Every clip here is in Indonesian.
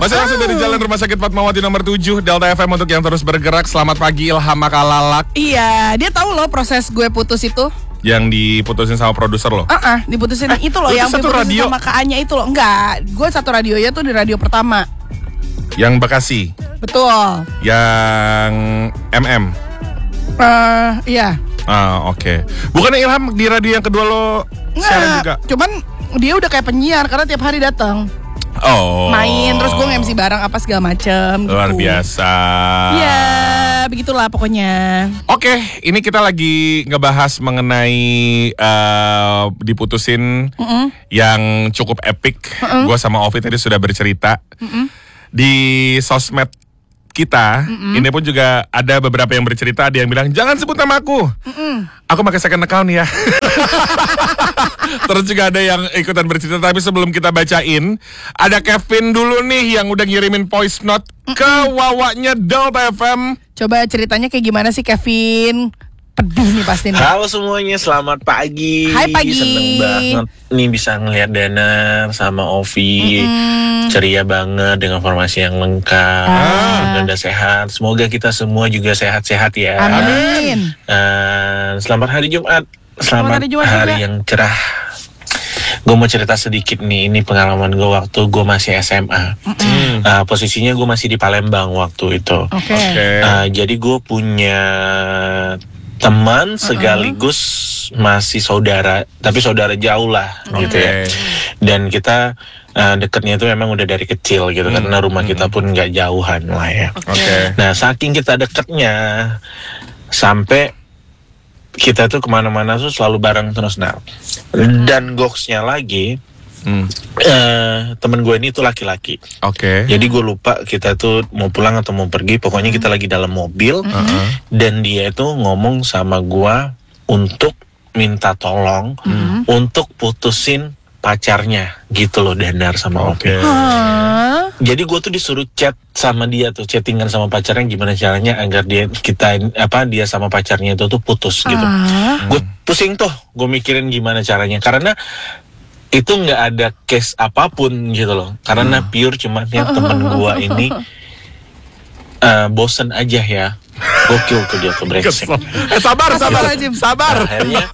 Masih langsung dari Jalan Rumah Sakit Fatmawati nomor 7 Delta FM untuk yang terus bergerak. Selamat pagi Ilham Makalalak. Iya, dia tahu loh proses gue putus itu. Yang diputusin sama produser lo? Diputusin itu loh, yang satu diputusin radio sama Kak-anya itu loh. Enggak, gue satu radionya tuh di radio pertama. Yang Bekasi? Betul. Yang MM? Iya. Oke. Bukannya Ilham di radio yang kedua lo siaran juga? Cuman dia udah kayak penyiar karena tiap hari datang. Main, terus gue nge-MC bareng apa segala macem Luar gitu. biasa. Ya, begitulah pokoknya. Oke, ini kita lagi ngebahas mengenai diputusin yang cukup epic. Gue sama Ovi tadi sudah bercerita. Di sosmed kita, ini pun juga ada beberapa yang bercerita. Ada yang bilang, jangan sebut nama aku. Aku pakai second account ya. Terus juga ada yang ikutan bercerita. Tapi sebelum kita bacain, ada Kevin dulu nih yang udah ngirimin voice note ke wawaknya Delta FM. Coba ceritanya kayak gimana sih Kevin? Pedih nih pasti nih. Halo semuanya, selamat pagi. Hai pagi. Seneng banget nih bisa ngeliat Danar sama Ovi. Ceria banget dengan informasi yang lengkap. Udah sehat. Semoga kita semua juga sehat-sehat ya. Amin. Selamat hari Jumat. Selamat hari yang cerah. Gue mau cerita sedikit nih. Ini pengalaman gue waktu gue masih SMA. Posisinya gue masih di Palembang waktu itu. Jadi gue punya teman sekaligus masih saudara, tapi saudara jauh lah gitu ya. Dan kita dekatnya itu memang udah dari kecil gitu, karena rumah kita pun nggak jauhan lah ya. Nah saking kita dekatnya sampai kita tuh kemana-mana tuh selalu bareng terus. Nah dan goksnya lagi temen gue ini tuh laki-laki. Jadi gue lupa kita tuh mau pulang atau mau pergi. Pokoknya kita lagi dalam mobil. Dan dia itu ngomong sama gue untuk minta tolong untuk putusin pacarnya gitu loh, Danar sama Ovi. Jadi gue tuh disuruh chat sama dia tuh, chattingan sama pacarnya gimana caranya agar dia sama pacarnya itu tuh putus gitu. Gue pusing tuh, gue mikirin gimana caranya, karena itu nggak ada case apapun gitu loh, karena pure cuman yang temen gua ini bosen aja ya. Gokil tuh dia tuh, brengsek. Sabar. Nah, akhirnya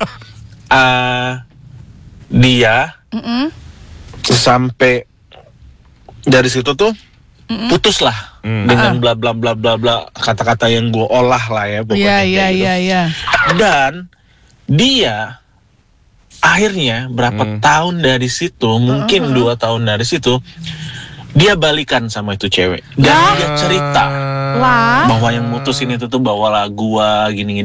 dia sampai dari situ tuh putus lah dengan bla bla bla bla bla, kata-kata yang gua olah lah ya pokoknya. Iya. Dan dia akhirnya berapa tahun dari situ, mungkin 2 tahun dari situ, dia balikan sama itu cewek. Dan dia cerita bahwa yang mutusin itu tuh bawalah gua gini.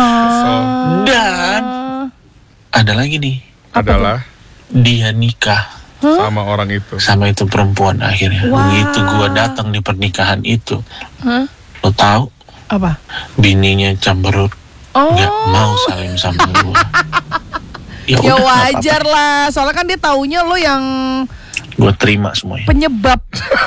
Dan ada lagi nih. Adalah dia nikah sama orang itu. Sama itu perempuan akhirnya. Begitu gua datang di pernikahan itu, lo tahu? Apa? Bininya cemberut, nggak mau salim sama gua. Ya wajar lah, soalnya kan dia taunya lo yang gue terima semuanya. Penyebab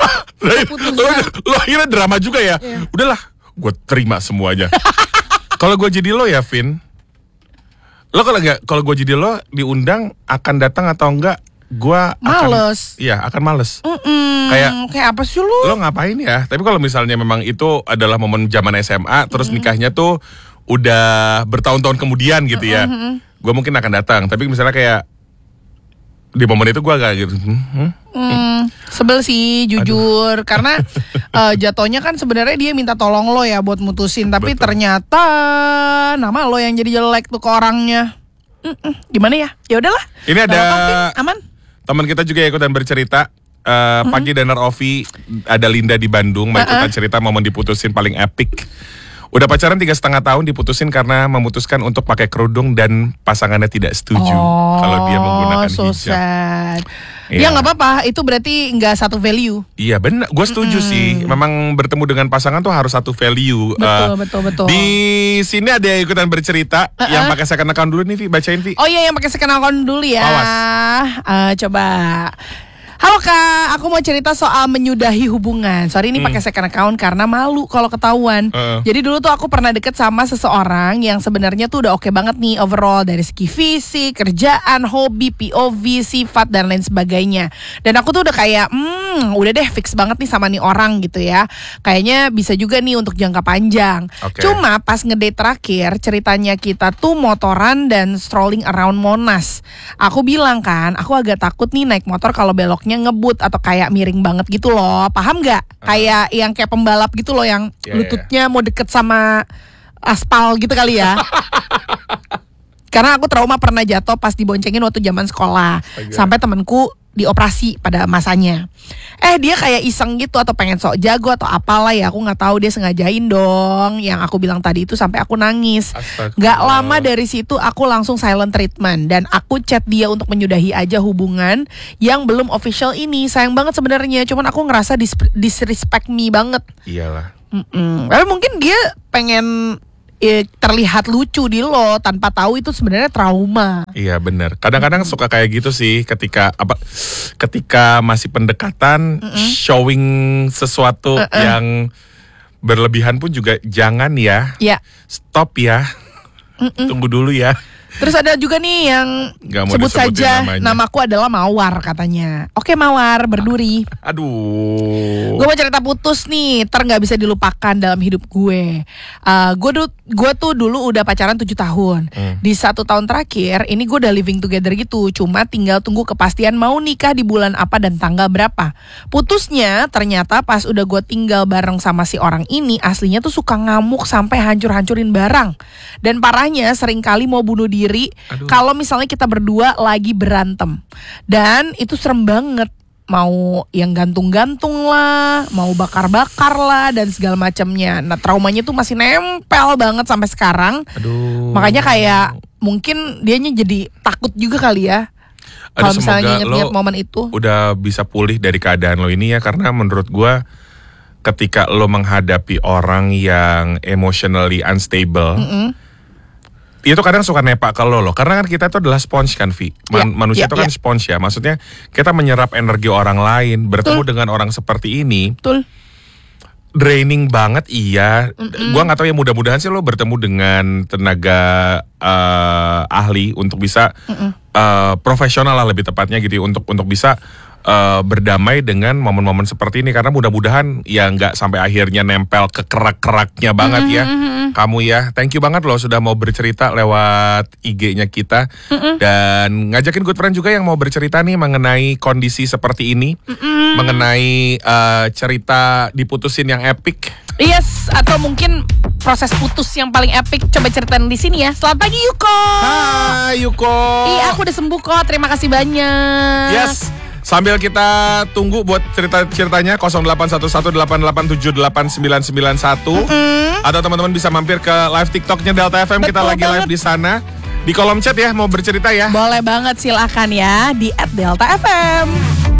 Lo akhirnya drama juga ya. Udahlah, gue terima semuanya. Kalau gue jadi lo ya, Vin, lo kalau gue jadi lo diundang akan datang atau enggak? Gue akan males. Kayak apa sih lo? Lo ngapain ya? Tapi kalau misalnya memang itu adalah momen zaman SMA, terus nikahnya tuh udah bertahun-tahun kemudian gitu ya. Gue mungkin akan datang, tapi misalnya kayak di momen itu gue agak gitu. Sebel sih jujur. Karena jatuhnya kan sebenarnya dia minta tolong lo ya buat mutusin, tapi ternyata nama lo yang jadi jelek tuh ke orangnya. Gimana ya? Ya udahlah. Ini ada aman. Teman kita juga ikutan bercerita. Pagi Danar Ovi, ada Linda di Bandung mau ikutan cerita momen diputusin paling epic. Udah pacaran 3,5 tahun, diputusin karena memutuskan untuk pakai kerudung dan pasangannya tidak setuju kalau dia menggunakan hijab. Sad. Ya nggak apa-apa, itu berarti nggak satu value. Iya benar, gue setuju sih. Memang bertemu dengan pasangan tuh harus satu value. Betul. Di sini ada yang ikutan bercerita yang pakai second account dulu nih, Vi, bacain Vi. Oh iya, yang pakai second account dulu ya. Awas. Coba. Halo Kak, aku mau cerita soal menyudahi hubungan. Sorry ini pakai second account karena malu kalau ketahuan. Jadi dulu tuh aku pernah deket sama seseorang yang sebenarnya tuh udah oke banget nih overall dari segi fisik, kerjaan, hobi, POV, sifat dan lain sebagainya. Dan aku tuh udah kayak, udah deh fix banget nih sama nih orang gitu ya. Kayaknya bisa juga nih untuk jangka panjang. Cuma pas ngedate terakhir ceritanya kita tuh motoran dan strolling around Monas. Aku bilang kan, aku agak takut nih naik motor kalau beloknya ngebut atau kayak miring banget gitu loh. Paham gak? Kayak yang kayak pembalap gitu loh yang lututnya mau deket sama aspal gitu kali ya. Karena aku trauma pernah jatuh pas diboncengin waktu zaman sekolah. Sampai temenku dioperasi pada masanya. Dia kayak iseng gitu atau pengen sok jago atau apalah ya, aku nggak tahu, dia sengajain dong. Yang aku bilang tadi itu sampai aku nangis. Gak lama dari situ aku langsung silent treatment dan aku chat dia untuk menyudahi aja hubungan yang belum official ini. Sayang banget sebenarnya, cuman aku ngerasa disrespect me banget. Iyalah. Tapi mungkin dia pengen terlihat lucu di lo tanpa tahu itu sebenarnya trauma. Iya benar. Kadang-kadang suka kayak gitu sih ketika masih pendekatan, showing sesuatu yang berlebihan pun juga jangan ya. Stop ya. Tunggu dulu ya. Terus ada juga nih yang sebut saja namaku adalah Mawar katanya. Oke Mawar, berduri. Aduh. Gue mau cerita putus nih, gak bisa dilupakan dalam hidup gue. Gue tuh dulu udah pacaran 7 tahun. Di 1 tahun terakhir, ini gue udah living together gitu. Cuma tinggal tunggu kepastian mau nikah di bulan apa dan tanggal berapa. Putusnya ternyata pas udah gue tinggal bareng sama si orang ini, aslinya tuh suka ngamuk sampai hancur-hancurin barang. Dan parahnya seringkali mau bunuh diri kalau misalnya kita berdua lagi berantem. Dan itu serem banget. Mau yang gantung-gantung lah, mau bakar-bakar lah dan segala macamnya. Nah traumanya tuh masih nempel banget sampai sekarang. Makanya kayak mungkin dianya jadi takut juga kali ya. Kalau misalnya inget-inget momen itu. Udah bisa pulih dari keadaan lo ini ya. Karena menurut gue ketika lo menghadapi orang yang emotionally unstable, itu kadang suka nepak ke lo. Karena kan kita itu adalah sponge kan Vi. Manusia itu kan sponge ya. Maksudnya kita menyerap energi orang lain. Bertemu dengan orang seperti ini draining banget iya. Gua gak tahu ya, mudah-mudahan sih lo bertemu dengan tenaga ahli untuk bisa profesional lah lebih tepatnya gitu. Untuk bisa berdamai dengan momen-momen seperti ini. Karena mudah-mudahan ya gak sampai akhirnya nempel ke kerak-keraknya banget ya. Kamu ya, thank you banget loh sudah mau bercerita lewat IG-nya kita. Dan ngajakin good friend juga yang mau bercerita nih mengenai kondisi seperti ini. Mengenai cerita diputusin yang epic. Yes, atau mungkin proses putus yang paling epic. Coba ceritain di sini ya. Selamat pagi Yuko. Hai Yuko. Iya, aku udah sembuh kok, terima kasih banyak. Yes. Sambil kita tunggu buat ceritanya 081188789991. Atau teman-teman bisa mampir ke live TikToknya Delta FM. Betul kita lagi banget. Live di sana. Di kolom chat ya, mau bercerita ya. Boleh banget, silakan ya di @delta FM.